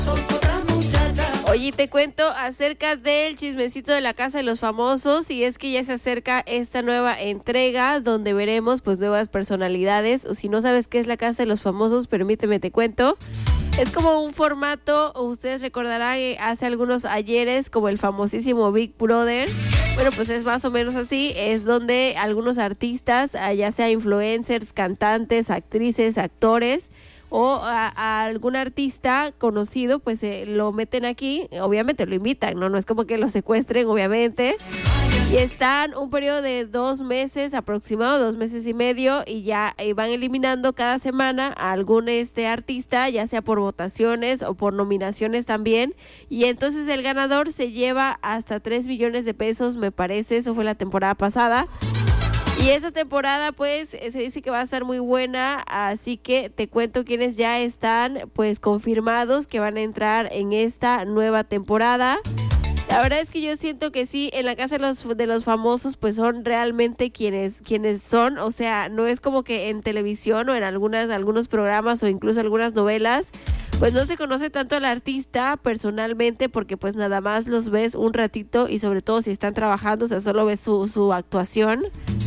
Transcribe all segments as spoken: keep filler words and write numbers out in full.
Oye, te cuento acerca del chismecito de la Casa de los Famosos, y es que ya se acerca esta nueva entrega donde veremos pues nuevas personalidades. O si no sabes qué es la Casa de los Famosos, permíteme te cuento. Es como un formato, ustedes recordarán eh, hace algunos ayeres como el famosísimo Big Brother. Bueno, pues es más o menos así, es donde algunos artistas, ya sea influencers, cantantes, actrices, actores o a, a algún artista conocido, pues eh, lo meten aquí, obviamente lo invitan, ¿no? No es como que lo secuestren, obviamente. Y están un periodo de dos meses aproximado, dos meses y medio, y ya eh, van eliminando cada semana a algún este artista, ya sea por votaciones o por nominaciones también. Y entonces el ganador se lleva hasta tres millones de pesos, me parece, eso fue la temporada pasada. Y esa temporada pues se dice que va a estar muy buena, así que te cuento quienes ya están pues confirmados que van a entrar en esta nueva temporada. La verdad es que yo siento que sí, en la Casa de los, de los Famosos pues son realmente quienes, quienes son, o sea, no es como que en televisión o en algunas, algunos programas o incluso algunas novelas, pues no se conoce tanto al artista personalmente porque pues nada más los ves un ratito y sobre todo si están trabajando, o sea, solo ves su, su actuación.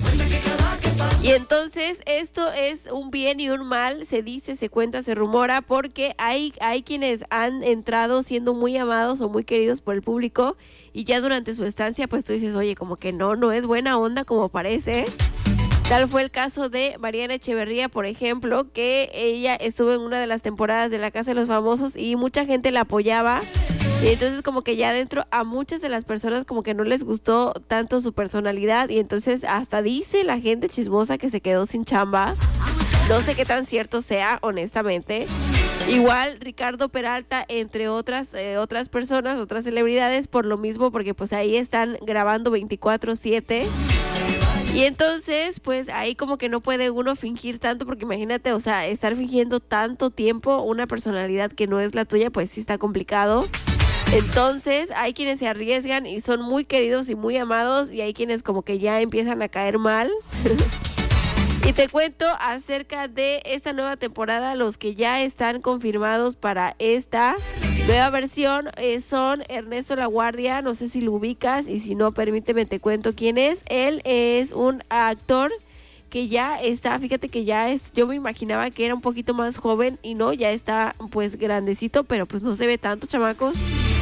Y entonces esto es un bien y un mal, se dice, se cuenta, se rumora, porque hay, hay quienes han entrado siendo muy amados o muy queridos por el público y ya durante su estancia pues tú dices, oye, como que no, no es buena onda como parece. Tal fue el caso de Mariana Echeverría, por ejemplo, que ella estuvo en una de las temporadas de la Casa de los Famosos y mucha gente la apoyaba. Y entonces como que ya adentro a muchas de las personas como que no les gustó tanto su personalidad y entonces hasta dice la gente chismosa que se quedó sin chamba. No sé qué tan cierto sea, honestamente. Igual Ricardo Peralta, entre otras eh, otras personas, otras celebridades, por lo mismo, porque pues ahí están grabando veinticuatro siete. Y entonces, pues ahí como que no puede uno fingir tanto, porque imagínate, o sea, estar fingiendo tanto tiempo una personalidad que no es la tuya, pues sí está complicado. Entonces, hay quienes se arriesgan y son muy queridos y muy amados, y hay quienes como que ya empiezan a caer mal. Y te cuento acerca de esta nueva temporada, los que ya están confirmados para esta nueva versión eh, son Ernesto Laguardia, no sé si lo ubicas, y si no, permíteme te cuento quién es. Él es un actor que ya está, fíjate que ya es, yo me imaginaba que era un poquito más joven y no, ya está pues grandecito, pero pues no se ve tanto, chamacos.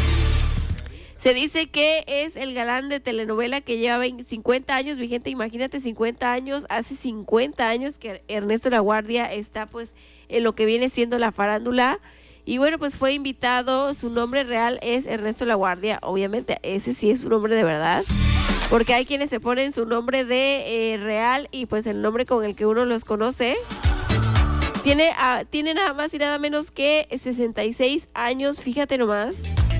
Se dice que es el galán de telenovela que lleva cincuenta años vigente. Imagínate, cincuenta años, hace cincuenta años que Ernesto Laguardia está pues en lo que viene siendo la farándula. Y bueno, pues fue invitado, su nombre real es Ernesto Laguardia, obviamente ese sí es su nombre de verdad, porque hay quienes se ponen su nombre de eh, real y pues el nombre con el que uno los conoce. Tiene, uh, tiene nada más y nada menos que sesenta y seis años, fíjate nomás.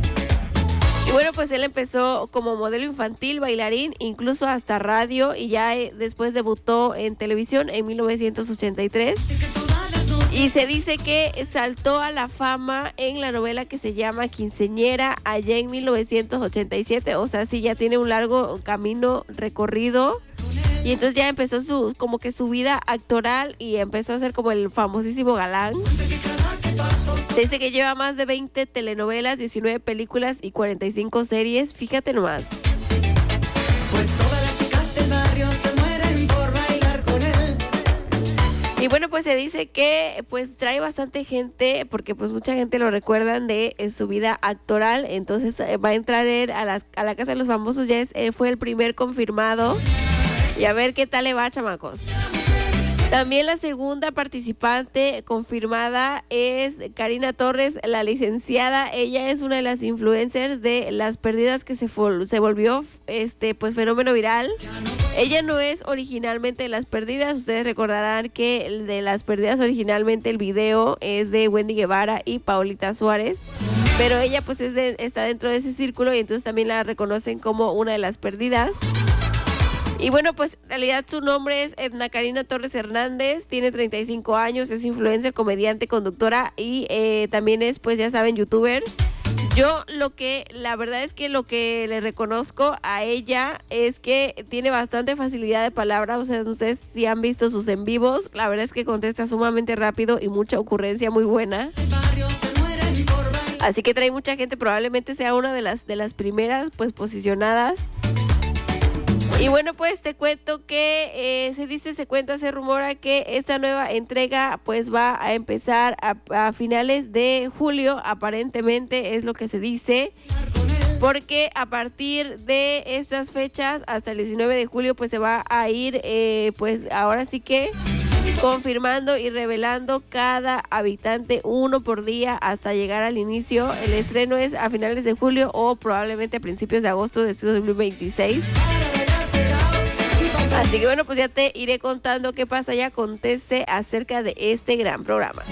Y bueno, pues él empezó como modelo infantil, bailarín, incluso hasta radio, y ya eh, después debutó en televisión en mil novecientos ochenta y tres. Y se dice que saltó a la fama en la novela que se llama Quinceañera allá en mil novecientos ochenta y siete. O sea, sí, ya tiene un largo camino recorrido. Y entonces ya empezó su como que su vida actoral y empezó a ser como el famosísimo galán. Se dice que lleva más de veinte telenovelas, diecinueve películas y cuarenta y cinco series. Fíjate nomás. Pues todas las chicas del barrio se mueren por bailar con él. Y bueno, pues se dice que pues trae bastante gente, porque pues mucha gente lo recuerdan de eh, su vida actoral. Entonces eh, va a entrar él a, las, a la Casa de los Famosos, ya es, eh, fue el primer confirmado. Y a ver qué tal le va, chamacos. También la segunda participante confirmada es Karina Torres, la licenciada. Ella es una de las influencers de Las Perdidas, que se, fol- se volvió este pues fenómeno viral. Ella no es originalmente de Las Perdidas. Ustedes recordarán que el de Las Perdidas originalmente el video es de Wendy Guevara y Paulita Suárez. Pero ella pues es de, está dentro de ese círculo y entonces también la reconocen como una de las perdidas. Y bueno, pues en realidad su nombre es Edna Karina Torres Hernández, tiene treinta y cinco años, es influencer, comediante, conductora y eh, también es, pues ya saben, youtuber. Yo lo que, la verdad es que lo que le reconozco a ella es que tiene bastante facilidad de palabra. O sea, ustedes si han visto sus en vivos, la verdad es que contesta sumamente rápido y mucha ocurrencia muy buena. Así que trae mucha gente, probablemente sea una de las, de las primeras pues posicionadas. Y bueno, pues te cuento que eh, se dice, se cuenta, se rumora que esta nueva entrega pues va a empezar a, a finales de julio, aparentemente es lo que se dice, porque a partir de estas fechas hasta el diecinueve de julio pues se va a ir eh, pues ahora sí que confirmando y revelando cada habitante uno por día hasta llegar al inicio. El estreno es a finales de julio o probablemente a principios de agosto de este dos mil veintiséis. Así que bueno, pues ya te iré contando qué pasa y acontece acerca de este gran programa.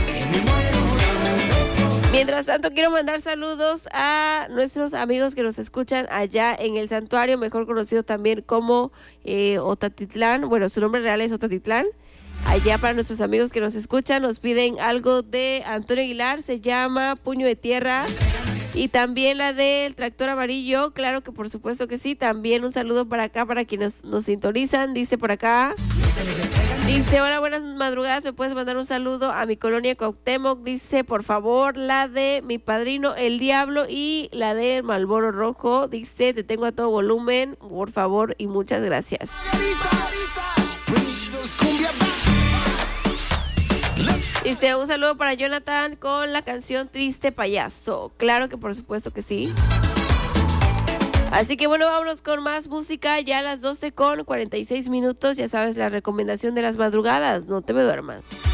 Mientras tanto, quiero mandar saludos a nuestros amigos que nos escuchan allá en el santuario, mejor conocido también como eh, Otatitlán. Bueno, su nombre real es Otatitlán. Allá para nuestros amigos que nos escuchan, nos piden algo de Antonio Aguilar, se llama Puño de Tierra. Y también la del Tractor Amarillo, claro que por supuesto que sí. También un saludo para acá, para quienes nos sintonizan. Dice por acá, dice, hola, buenas madrugadas, me puedes mandar un saludo a mi colonia Cuauhtémoc. Dice, por favor, la de Mi Padrino el Diablo y la de Malboro Rojo. Dice, te tengo a todo volumen, por favor, y muchas gracias. Dice, un saludo para Jonathan con la canción Triste Payaso. Claro que por supuesto que sí. Así que bueno, vámonos con más música. Ya a las doce con cuarenta y seis minutos. Ya sabes, la recomendación de las madrugadas. No te me duermas.